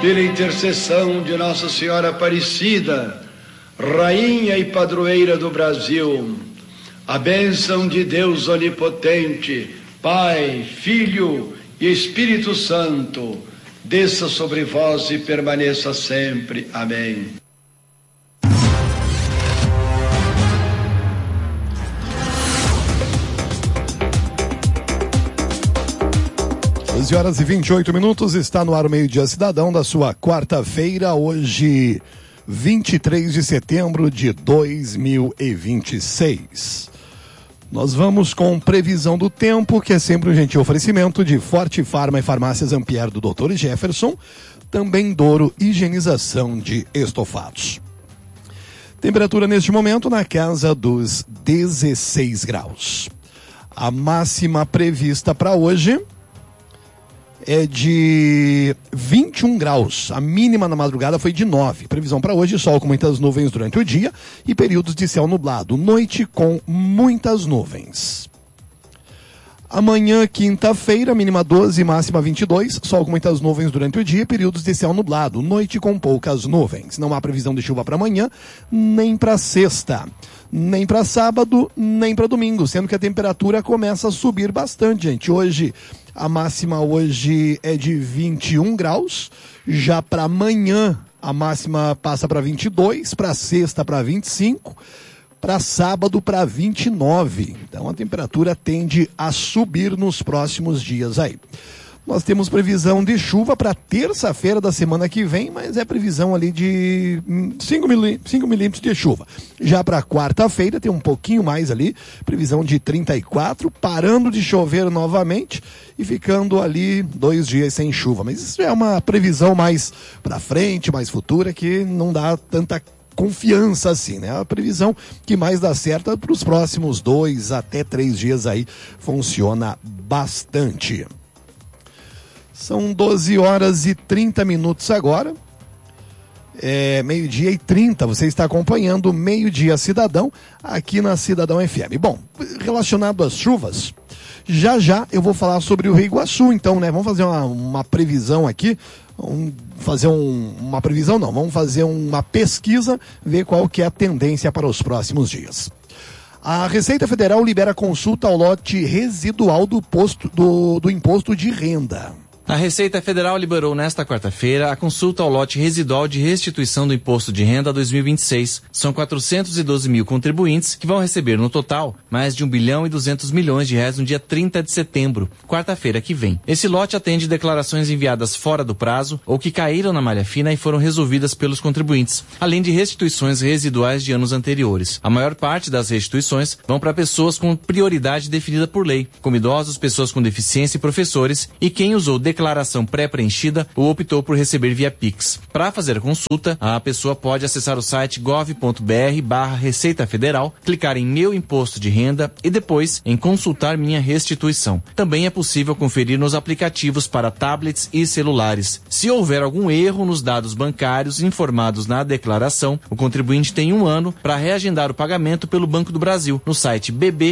pela intercessão de Nossa Senhora Aparecida, Rainha e Padroeira do Brasil, a bênção de Deus Onipotente, Pai, Filho e Espírito Santo, desça sobre vós e permaneça sempre. Amém. Horas e 28 minutos, está no ar o Meio-Dia Cidadão da sua quarta-feira, hoje 23 de setembro de 2026. Nós vamos com previsão do tempo, que é sempre um gentil oferecimento de Forte Farma e Farmácias Ampierre do Dr. Jefferson, também Douro Higienização de Estofados. Temperatura neste momento na casa dos 16 graus. A máxima prevista para hoje é de 21 graus. A mínima na madrugada foi de 9. Previsão para hoje: sol com muitas nuvens durante o dia e períodos de céu nublado. Noite com muitas nuvens. Amanhã, quinta-feira, mínima 12, máxima 22. Sol com muitas nuvens durante o dia e períodos de céu nublado. Noite com poucas nuvens. Não há previsão de chuva para amanhã, nem para sexta, nem para sábado, nem para domingo, sendo que a temperatura começa a subir bastante, gente. Hoje, a máxima hoje é de 21 graus, já para amanhã a máxima passa para 22, para sexta para 25, para sábado para 29. Então a temperatura tende a subir nos próximos dias aí. Nós temos previsão de chuva para terça-feira da semana que vem, mas é previsão ali de 5 milímetros de chuva. Já para quarta-feira tem um pouquinho mais ali, previsão de 34, parando de chover novamente e ficando ali 2 dias sem chuva. Mas isso é uma previsão mais para frente, mais futura, que não dá tanta confiança assim, né? A previsão que mais dá certo para os próximos 2 até 3 dias aí, funciona bastante. São 12 horas e 30 minutos agora, meio-dia e 30, você está acompanhando o Meio-Dia Cidadão aqui na Cidadão FM. Bom, relacionado às chuvas, já eu vou falar sobre o Rio Iguaçu, então, né? Vamos fazer uma previsão aqui, vamos fazer uma pesquisa, ver qual que é a tendência para os próximos dias. A Receita Federal libera consulta ao lote residual do imposto de renda. A Receita Federal liberou nesta quarta-feira a consulta ao lote residual de restituição do Imposto de Renda 2026. São 412 mil contribuintes que vão receber no total mais de 1 bilhão e 200 milhões de reais no dia 30 de setembro, quarta-feira que vem. Esse lote atende declarações enviadas fora do prazo ou que caíram na malha fina e foram resolvidas pelos contribuintes, além de restituições residuais de anos anteriores. A maior parte das restituições vão para pessoas com prioridade definida por lei, como idosos, pessoas com deficiência e professores, e quem usou declaração pré-preenchida ou optou por receber via Pix. Para fazer a consulta, a pessoa pode acessar o site gov.br/Receita Federal, clicar em Meu Imposto de Renda e depois em Consultar Minha Restituição. Também é possível conferir nos aplicativos para tablets e celulares. Se houver algum erro nos dados bancários informados na declaração, o contribuinte tem 1 ano para reagendar o pagamento pelo Banco do Brasil no site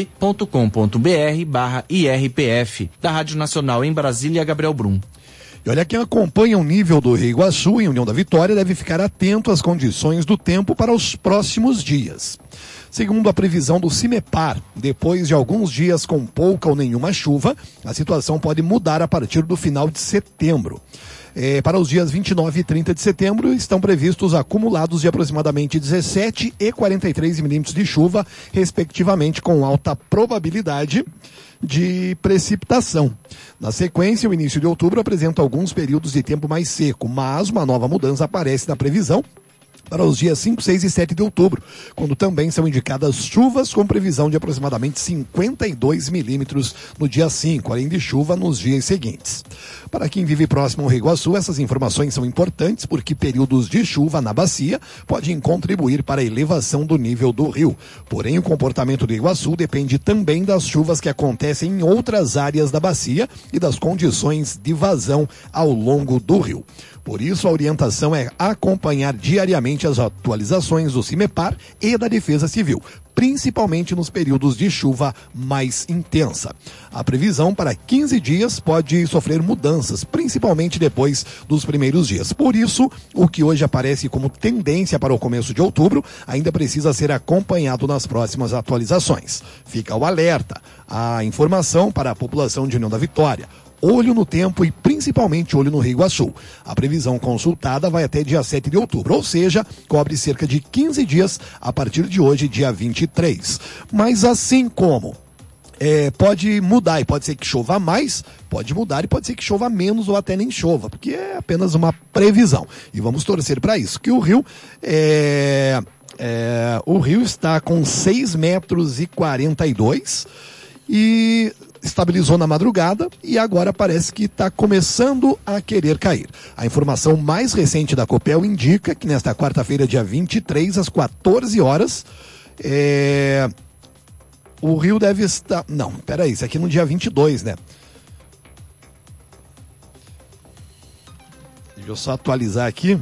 bb.com.br/IRPF. Da Rádio Nacional em Brasília, Gabriel Brum. E olha, quem acompanha o nível do Rio Iguaçu em União da Vitória deve ficar atento às condições do tempo para os próximos dias. Segundo a previsão do CIMEPAR, depois de alguns dias com pouca ou nenhuma chuva, a situação pode mudar a partir do final de setembro. Para os dias 29 e 30 de setembro, estão previstos acumulados de aproximadamente 17 e 43 milímetros de chuva, respectivamente, com alta probabilidade de precipitação. Na sequência, o início de outubro apresenta alguns períodos de tempo mais seco, mas uma nova mudança aparece na previsão para os dias 5, 6 e 7 de outubro, quando também são indicadas chuvas com previsão de aproximadamente 52 milímetros no dia 5, além de chuva nos dias seguintes. Para quem vive próximo ao Rio Iguaçu, essas informações são importantes porque períodos de chuva na bacia podem contribuir para a elevação do nível do rio. Porém, o comportamento do Iguaçu depende também das chuvas que acontecem em outras áreas da bacia e das condições de vazão ao longo do rio. Por isso, a orientação é acompanhar diariamente as atualizações do CIMEPAR e da Defesa Civil, principalmente nos períodos de chuva mais intensa. A previsão para 15 dias pode sofrer mudanças, principalmente depois dos primeiros dias. Por isso, o que hoje aparece como tendência para o começo de outubro ainda precisa ser acompanhado nas próximas atualizações. Fica o alerta, a informação para a população de União da Vitória. Olho no tempo e principalmente olho no Rio Iguaçu. A previsão consultada vai até dia 7 de outubro, ou seja, cobre cerca de 15 dias a partir de hoje, dia 23. Mas assim como pode mudar e pode ser que chova mais, pode mudar e pode ser que chova menos ou até nem chova, porque é apenas uma previsão. E vamos torcer para isso, que o rio o rio está com 6,42 metros e estabilizou na madrugada e agora parece que está começando a querer cair. A informação mais recente da Copel indica que nesta quarta-feira, dia 23, às 14 horas, o rio deve estar... Não, peraí, isso aqui no dia 22, né? Deixa eu só atualizar aqui.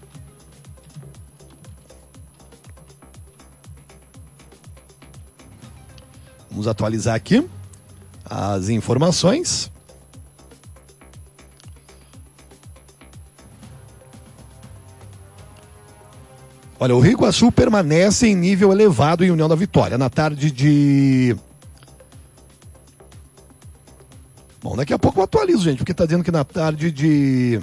Vamos atualizar aqui as informações. Olha, o Rio Iguaçu permanece em nível elevado em União da Vitória. Na tarde de... Bom, daqui a pouco eu atualizo, gente, porque está dizendo que na tarde de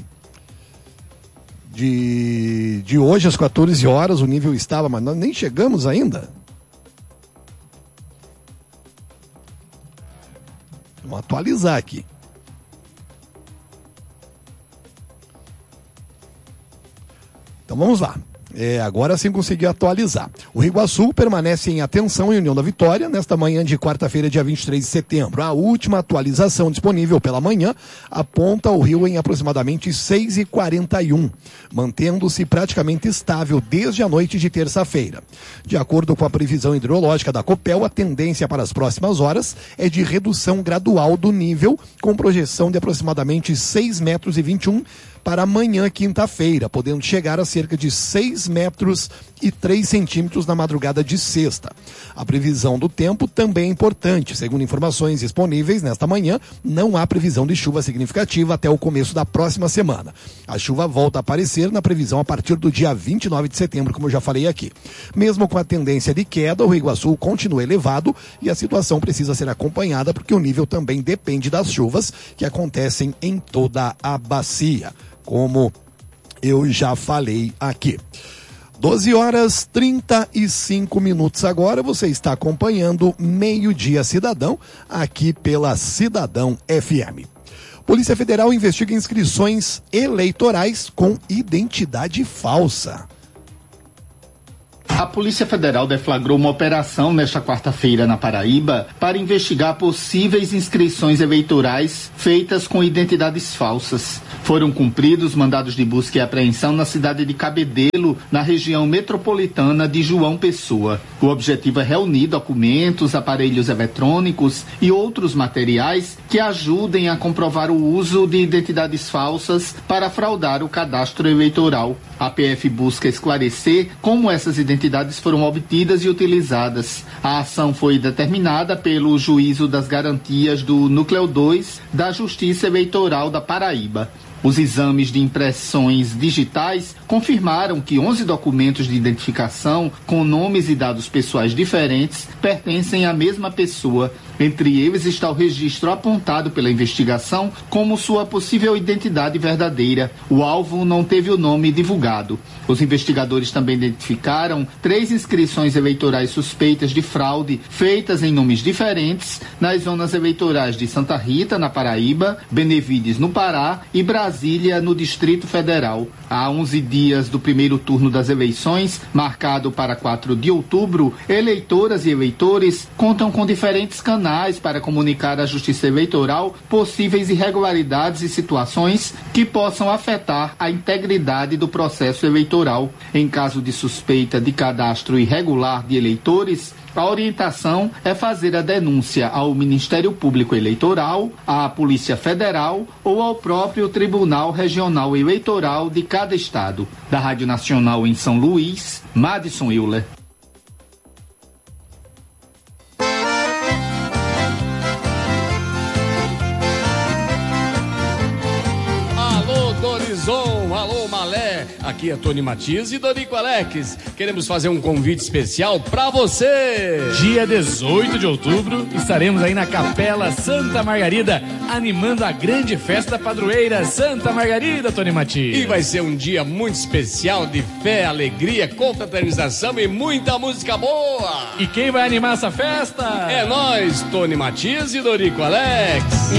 hoje, às 14 horas, o nível estava... Mas nós nem chegamos ainda. Vamos atualizar aqui. Então vamos lá. Agora sim consegui atualizar. O Rio Iguaçu permanece em atenção em União da Vitória nesta manhã de quarta-feira, dia 23 de setembro. A última atualização disponível pela manhã aponta o rio em aproximadamente 6,41, mantendo-se praticamente estável desde a noite de terça-feira. De acordo com a previsão hidrológica da Copel, a tendência para as próximas horas é de redução gradual do nível, com projeção de aproximadamente 6,21 metros para amanhã, quinta-feira, podendo chegar a cerca de 6,03 metros na madrugada de sexta. A previsão do tempo também é importante. Segundo informações disponíveis nesta manhã, não há previsão de chuva significativa até o começo da próxima semana. A chuva volta a aparecer na previsão a partir do dia 29 de setembro, como eu já falei aqui. Mesmo com a tendência de queda, o Rio Iguaçu continua elevado e a situação precisa ser acompanhada porque o nível também depende das chuvas que acontecem em toda a bacia, como eu já falei aqui. 12h35 agora, você está acompanhando Meio-Dia Cidadão, aqui pela Cidadão FM. Polícia Federal investiga inscrições eleitorais com identidade falsa. A Polícia Federal deflagrou uma operação nesta quarta-feira na Paraíba para investigar possíveis inscrições eleitorais feitas com identidades falsas. Foram cumpridos mandados de busca e apreensão na cidade de Cabedelo, na região metropolitana de João Pessoa. O objetivo é reunir documentos, aparelhos eletrônicos e outros materiais que ajudem a comprovar o uso de identidades falsas para fraudar o cadastro eleitoral. A PF busca esclarecer como essas identidades foram obtidas e utilizadas. A ação foi determinada pelo Juízo das Garantias do Núcleo 2 da Justiça Eleitoral da Paraíba. Os exames de impressões digitais confirmaram que 11 documentos de identificação com nomes e dados pessoais diferentes pertencem à mesma pessoa. Entre eles está o registro apontado pela investigação como sua possível identidade verdadeira. O alvo não teve o nome divulgado. Os investigadores também identificaram 3 inscrições eleitorais suspeitas de fraude feitas em nomes diferentes nas zonas eleitorais de Santa Rita, na Paraíba, Benevides, no Pará e Brasília, no Distrito Federal. Há 11 dias do primeiro turno das eleições, marcado para 4 de outubro, eleitoras e eleitores contam com diferentes canais para comunicar à Justiça Eleitoral possíveis irregularidades e situações que possam afetar a integridade do processo eleitoral. Em caso de suspeita de cadastro irregular de eleitores, a orientação é fazer a denúncia ao Ministério Público Eleitoral, à Polícia Federal ou ao próprio Tribunal Regional Eleitoral de cada estado. Da Rádio Nacional em São Luís, Madison Euler. Malé. Aqui é Tony Matias e Dorico Alex. Queremos fazer um convite especial pra você. Dia 18 de outubro, estaremos aí na Capela Santa Margarida, animando a grande festa padroeira Santa Margarida, Tony Matias. E vai ser um dia muito especial de fé, alegria, confraternização e muita música boa. E quem vai animar essa festa? É nós, Tony Matias e Dorico Alex.